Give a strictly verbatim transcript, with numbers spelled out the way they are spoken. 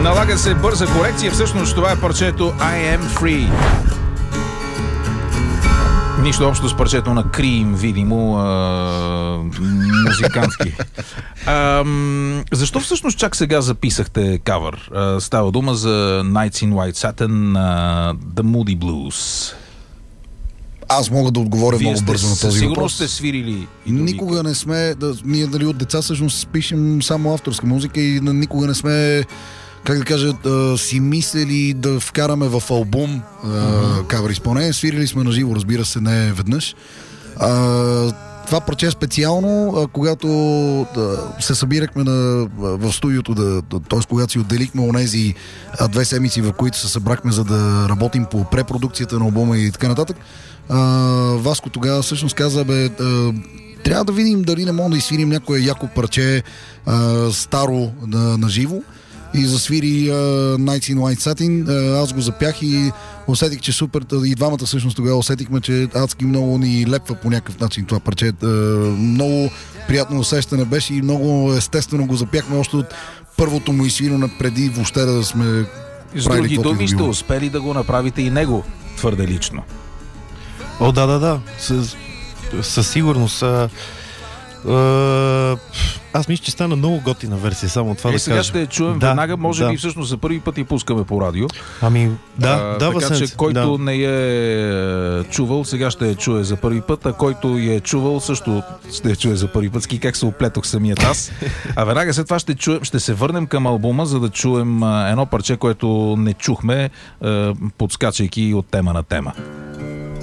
Налага се бърза корекция. Всъщност това е парчето I Am Free. Нищо общо с парчето на Cream, видимо, а, музикантски. А, защо всъщност чак сега записахте кавър? А, става дума за Nights in White Satin, а, The Moody Blues. Аз мога да отговоря Вие много сте, бързо на този сигурно въпрос. сте свирили. Никога не сме, да, ние дали от деца всъщност пишем само авторска музика и никога не сме, как да кажа, да си мислили да вкараме в албум uh-huh. кавър изпълнение. Свирили сме на живо, разбира се, не веднъж. А, това парче специално, а, когато да, се събирахме на, в студиото, да, да, т.е. когато си отделихме онези а, две седмици, в които се събрахме, за да работим по препродукцията на албума и така нататък, а, Васко тогава всъщност каза, бе, а, трябва да видим дали не можем да изсвирим някое яко парче а, старо на, на живо. И засвири uh, Nights in White Satin. Uh, аз го запях и усетих, че супер. И двамата всъщност тогава усетихме, че адски много ни лепва по някакъв начин това парче. Uh, много приятно усещане беше и много естествено го запяхме още от първото му изсвиране преди въобще да сме. С други думи сте успели да го направите и него твърде лично. О, да, да, да. Със, със сигурност. А, а, аз мисля, че стана много готина версия, само това е, да сега кажа. ще я чуем да, веднага, може да. би всъщност за първи път и пускаме по радио. Ами, да, а, да, така Васенце, че който да. не е чувал, сега ще я чуе за първи път, а който я е чувал, също ще я чуе за първи път. Ски как се оплетох самият аз. А веднага след това ще, чуем, ще се върнем към албума, за да чуем едно парче, което не чухме, подскачайки от тема на тема.